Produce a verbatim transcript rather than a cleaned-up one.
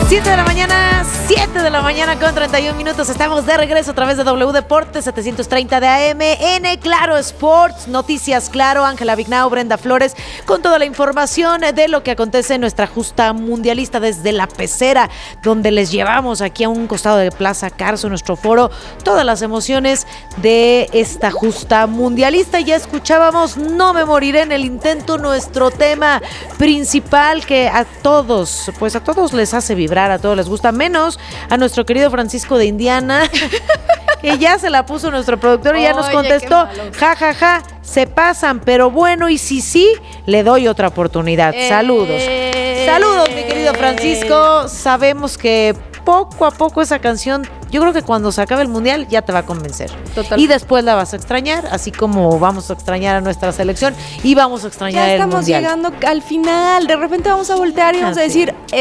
siete de la mañana, siete de la mañana con treinta y un minutos. Estamos de regreso a través de W Deportes setecientos treinta de A M en Claro Sports. Noticias Claro, Ángela Vignao, Brenda Flores, con toda la información de lo que acontece en nuestra justa mundialista desde la pecera, donde les llevamos aquí a un costado de Plaza Carso, nuestro foro, todas las emociones de esta justa mundialista. Ya escuchábamos No me moriré en el intento, nuestro tema principal que a todos, pues a todos les hace vibrar, a todos les gusta, menos a nuestro querido Francisco de Indiana, que ya se la puso nuestro productor y ya nos contestó, ja, ja, ja, se pasan, pero bueno, y si sí, le doy otra oportunidad. Eh, Saludos. Saludos, mi querido Francisco. Sabemos que poco a poco esa canción, yo creo que cuando se acabe el mundial ya te va a convencer. Total. Y después la vas a extrañar, así como vamos a extrañar a nuestra selección y vamos a extrañar el mundial. Ya estamos llegando al final, de repente vamos a voltear y vamos ah, a decir... Sí.